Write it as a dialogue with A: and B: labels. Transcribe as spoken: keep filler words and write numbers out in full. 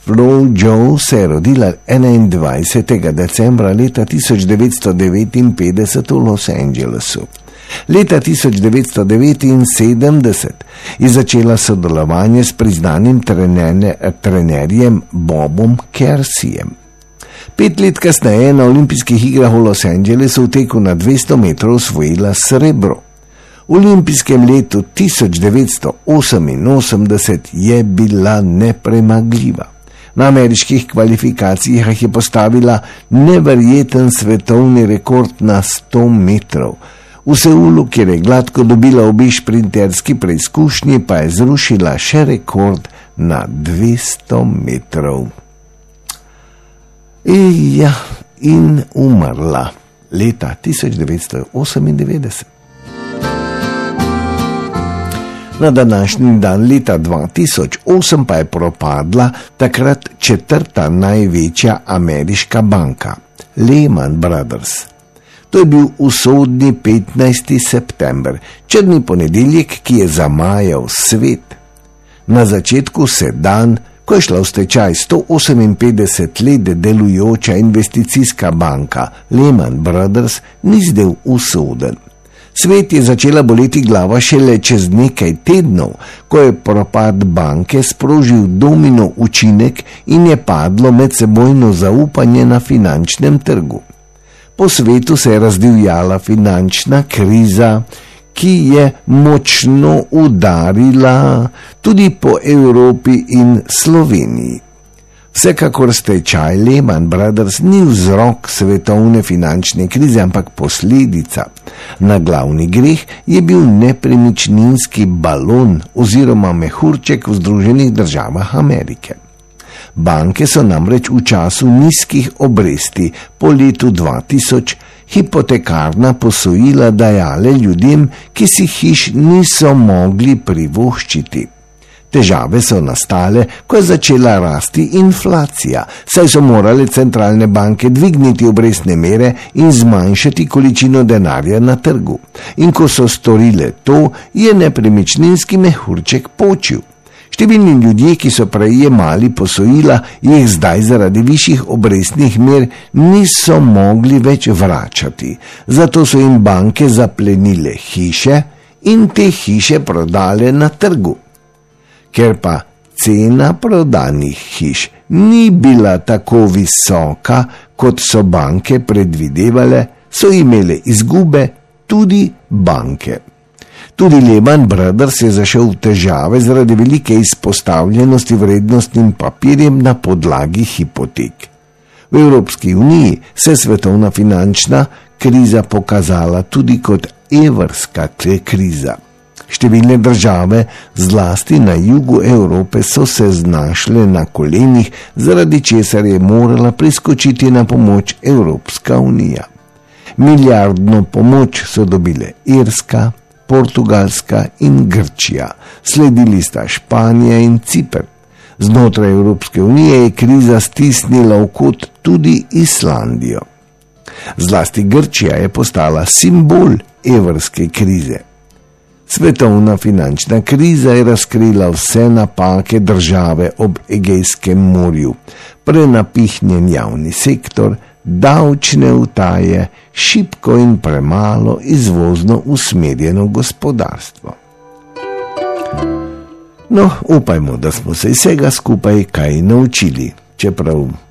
A: Flo Jo se je rodila enaindvajsetega decembra leta tisoč devetsto devetinpetdeset v Los Angelesu. Leta tisoč devetsto devetinsedemdeset je začela sodelovanje s priznanim trenerjem Bobom Kersijem. Pet let kasneje na olimpijskih igrah v Los Angelesu v teku na dvesto metrov osvojila srebro. V olimpijskem letu tisoč devetsto oseminosemdeset je bila nepremagljiva. Na ameriških kvalifikacijah je postavila neverjeten svetovni rekord na sto metrov. V Seulu, kjer je gladko dobila obe šprinterski preizkušnji, pa je zrušila še rekord na dvesto metrov. Ja, in umrla leta tisoč devetsto osemindevetdeset. Na današnji dan leta dva tisoč osem pa je propadla takrat četrta največja ameriška banka, Lehman Brothers. To je bil usodni petnajsti september, črni ponedeljek, ki je zamajal svet. Na začetku se dan, ko je šla v stečaj sto oseminpetdeset let delujoča investicijska banka Lehman Brothers, ni zdel usoden. Svet je začela boleti glava šele čez nekaj tednov, ko je propad banke sprožil domino učinek in je padlo medsebojno zaupanje na finančnem trgu. Po svetu se je razdivjala finančna kriza, ki je močno udarila tudi po Evropi in Sloveniji. Vsekakor stečaj Lehman Brothers ni vzrok svetovne finančne krize, ampak posledica. Na glavni greh je bil nepremičninski balon oziroma mehurček v Združenih državah Amerike. Banke so namreč v času nizkih obresti po letu dva tisoč hipotekarna posojila dajale ljudem, ki si hiš niso mogli privoščiti. Težave so nastale, ko je začela rasti inflacija, saj so morale centralne banke dvigniti obrestne mere in zmanjšati količino denarja na trgu. In ko so storile to, je nepremičninski mehurček počil. Številni ljudje, ki so prejemali posojila, jih zdaj zaradi višjih obrestnih mer niso mogli več vračati. Zato so jim banke zaplenile hiše in te hiše prodale na trgu. Ker pa cena prodanih hiš ni bila tako visoka, kot so banke predvidevale, so imele izgube tudi banke. Tudi Lehman Brothers je zašel v težave zaradi velike izpostavljenosti vrednostnim papirjem na podlagi hipotek. V Evropski uniji se je svetovna finančna kriza pokazala tudi kot evrska kriza. Številne države, zlasti na jugu Evrope, so se znašle na kolenih, zaradi česar je morala priskočiti na pomoč Evropska unija. Milijardno pomoč so dobile Irska, Portugalska in Grčija, sledili sta Španija in Ciper. Znotraj Evropske unije je kriza stisnila v kot tudi Islandijo. Zlasti Grčija je postala simbol evrske krize. Svetovna finančna kriza je razkrila vse napake države ob Egejskem morju, prenapihnjen javni sektor, davčne utaje, šibko in premalo izvozno usmerjeno gospodarstvo. No, upajmo, da smo se iz vsega skupaj kaj naučili, čeprav